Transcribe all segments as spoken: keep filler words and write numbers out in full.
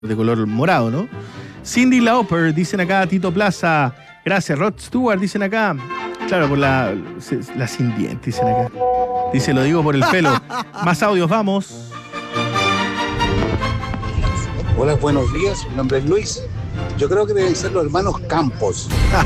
de color morado, ¿no? Cyndi Lauper, dicen acá, Tito Plaza. Gracias, Rod Stewart, dicen acá. Claro, por la, la sin dientes, dicen acá. Dice, lo digo por el pelo. Más audios, vamos. Hola, buenos días. Mi nombre es Luis. Yo creo que deben ser los hermanos Campos.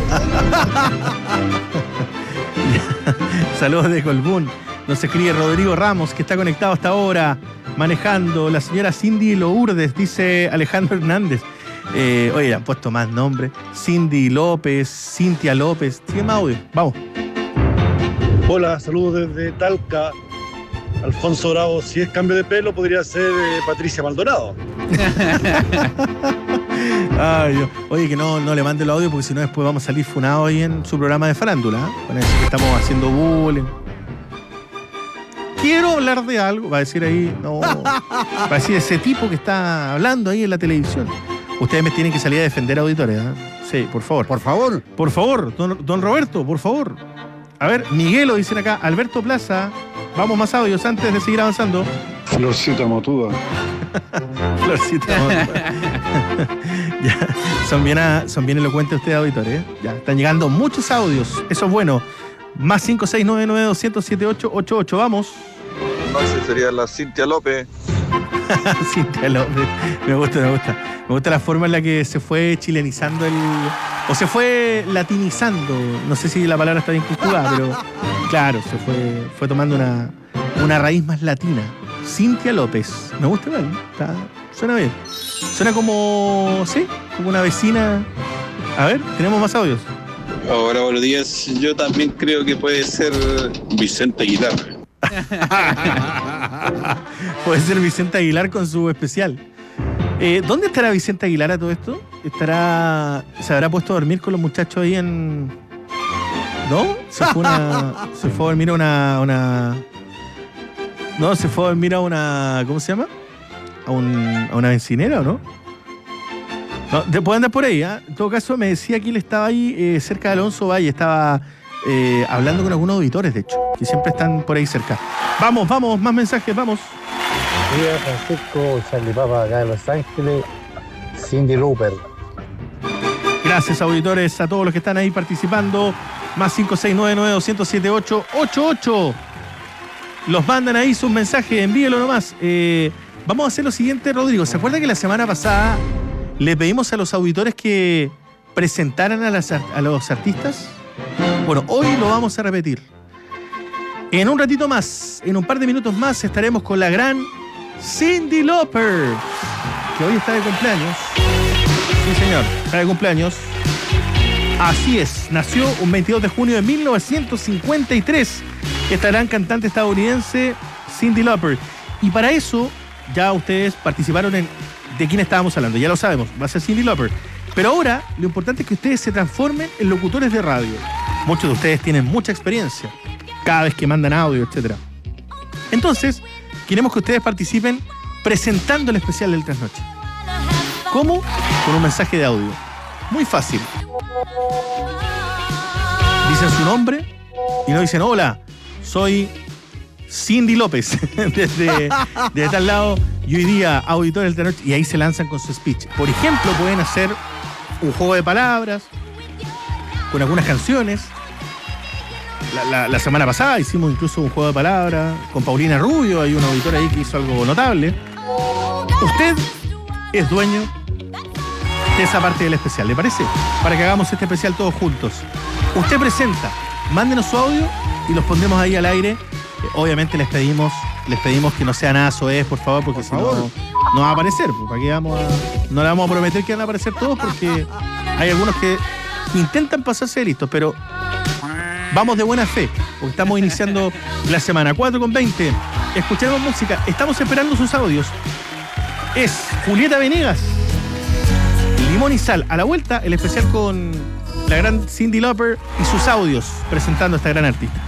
Saludos de Colbún. Nos escribe Rodrigo Ramos, que está conectado hasta ahora, manejando. La señora Cindy Lourdes, dice Alejandro Hernández. Eh, oye, han puesto más nombres. Cindy López, Cintia López. Sigue más audio. Vamos. Hola, saludos desde Talca. Alfonso Bravo, si es cambio de pelo, podría ser eh, Patricia Maldonado. Ay, Dios. Oye, que no, no le mande el audio porque si no después vamos a salir funados ahí en su programa de farándula. ¿eh? Van a decir que estamos haciendo bullying. Quiero hablar de algo. Va a decir ahí, no. Va a decir ese tipo que está hablando ahí en la televisión. Ustedes me tienen que salir a defender, auditores. ¿eh? Sí, por favor. Por favor. Por favor, don, don Roberto, por favor. A ver, Miguelo, dicen acá. Alberto Plaza. Vamos más audios antes de seguir avanzando. Florcita Motuda. Florcita Motuda. Ya, son bien, a, son bien elocuentes ustedes, auditores. ¿eh? Ya, están llegando muchos audios. Eso es bueno. Más cinco seis nueve nueve dos cero cero siete ocho ocho ocho. Vamos. No, esa sería la Cintia López. Cintia López. Me gusta, me gusta. Me gusta la forma en la que se fue chilenizando el... O se fue latinizando. No sé si la palabra está bien conjugada, pero... Claro, se fue, fue tomando una, una raíz más latina. Cintia López. Me gusta igual. Está, suena bien. Suena como... ¿Sí? Como una vecina... A ver, tenemos más audios. Hola, buenos días. Yo también creo que puede ser Vicente Aguilar. Puede ser Vicente Aguilar con su especial. Eh, ¿Dónde estará Vicente Aguilar a todo esto? ¿Estará, se habrá puesto a dormir con los muchachos ahí en... ¿No? Se fue, una, se fue a dormir a una, una... No, se fue a dormir a una... ¿Cómo se llama? ¿A, un, a una bencinera o no? No, te puede andar por ahí, ¿eh? En todo caso, me decía que él estaba ahí eh, cerca de Alonso Valle, estaba eh, hablando con algunos auditores, de hecho, que siempre están por ahí cerca. Vamos, vamos, más mensajes, vamos. Hola, Francisco, Charlie Papa, acá de Los Ángeles, Cyndi Lauper. Gracias, auditores, a todos los que están ahí participando. Más cinco seis nueve nueve dos cero cero siete ocho ocho ocho. Los mandan ahí sus mensajes, envíelo nomás. Eh, vamos a hacer lo siguiente, Rodrigo. ¿Se acuerda que la semana pasada le pedimos a los auditores que presentaran a, las, a los artistas? Bueno, hoy lo vamos a repetir. En un ratito más, en un par de minutos más, estaremos con la gran Cyndi Lauper, que hoy está de cumpleaños. Sí, señor, está de cumpleaños. Así es, nació un veintidós de junio de mil novecientos cincuenta y tres. Esta gran cantante estadounidense, Cyndi Lauper. Y para eso, ya ustedes participaron en de quién estábamos hablando, ya lo sabemos, va a ser Cyndi Lauper. Pero ahora, lo importante es que ustedes se transformen en locutores de radio. Muchos de ustedes tienen mucha experiencia, cada vez que mandan audio, etcétera. Entonces, queremos que ustedes participen presentando el especial del Trasnoche. ¿Cómo? Con un mensaje de audio. Muy fácil. Dicen su nombre y nos dicen, hola, soy Cyndi López, desde, desde tal lado, y hoy día, auditores del Trasnoche, y ahí se lanzan con su speech. Por ejemplo, pueden hacer un juego de palabras con algunas canciones. La, la, la semana pasada hicimos incluso un juego de palabras con Paulina Rubio, hay un auditor ahí que hizo algo notable. Usted es dueño de esa parte del especial, ¿le parece? Para que hagamos este especial todos juntos. Usted presenta, mándenos su audio y los pondremos ahí al aire. Eh, obviamente les pedimos, les pedimos que no sea nada soez, por favor, porque por si favor. no, no va a aparecer. ¿Para qué vamos a, no le vamos a prometer que van a aparecer todos? Porque hay algunos que intentan pasarse de listos, pero vamos de buena fe, porque estamos iniciando la semana. cuatro con veinte, escuchemos música, estamos esperando sus audios. Es Julieta Venegas, Limón y Sal. A la vuelta, el especial con la gran Cyndi Lauper y sus audios presentando a esta gran artista.